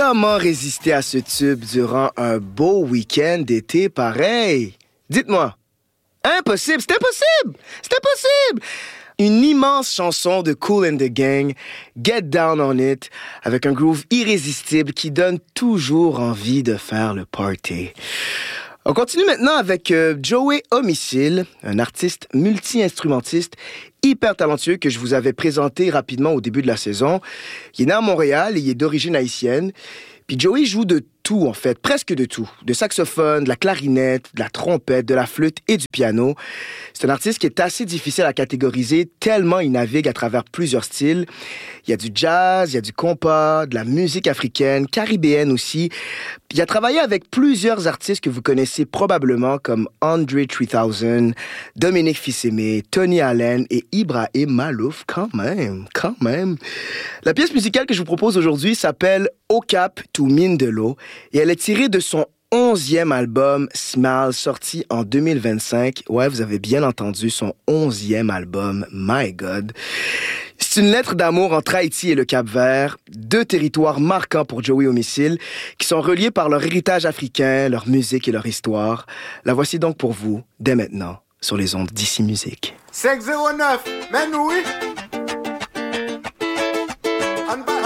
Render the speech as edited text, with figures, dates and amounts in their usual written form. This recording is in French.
Comment résister à ce tube durant un beau week-end d'été pareil? Dites-moi. Impossible, c'est impossible! C'est impossible! Une immense chanson de Kool and the Gang, Get Down on It, avec un groove irrésistible qui donne toujours envie de faire le party. On continue maintenant avec Joey Homicile, un artiste multi-instrumentiste hyper talentueux que je vous avais présenté rapidement au début de la saison. Il est né à Montréal et il est d'origine haïtienne. Puis Joey joue de tout, en fait, presque de tout. De saxophone, de la clarinette, de la trompette, de la flûte et du piano. C'est un artiste qui est assez difficile à catégoriser, tellement il navigue à travers plusieurs styles. Il y a du jazz, il y a du compas, de la musique africaine, caribéenne aussi. Il a travaillé avec plusieurs artistes que vous connaissez probablement comme Andre 3000, Dominique Fils-Aimé, Tony Allen et Ibrahim Malouf, quand même. La pièce musicale que je vous propose aujourd'hui s'appelle Au Cap to Mine de l'eau et elle est tirée de son 11e album Smile, sorti en 2025. Ouais, vous avez bien entendu, son 11e album, My God. C'est une lettre d'amour entre Haïti et le Cap-Vert, deux territoires marquants pour Joey Homicile, qui sont reliés par leur héritage africain, leur musique et leur histoire. La voici donc pour vous, dès maintenant, sur les ondes d'Ici Musique. 509, mais oui.